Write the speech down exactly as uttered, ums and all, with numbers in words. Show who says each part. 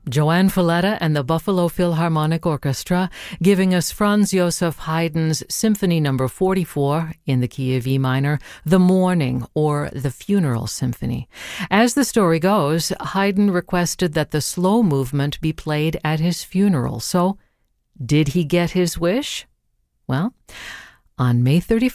Speaker 1: Joanne Falletta and the Buffalo Philharmonic Orchestra giving us Franz Joseph Haydn's Symphony Number forty-four in the key of E minor, The Mourning or the Funeral Symphony. As the story goes, Haydn requested that the slow movement be played at his funeral. So, did he get his wish? Well, on May thirty-first,